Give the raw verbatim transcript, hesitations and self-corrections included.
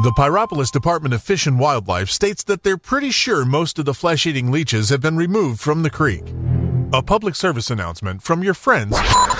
The Pyropolis Department of Fish and Wildlife states that they're pretty sure most of the flesh-eating leeches have been removed from the creek. A public service announcement from your friends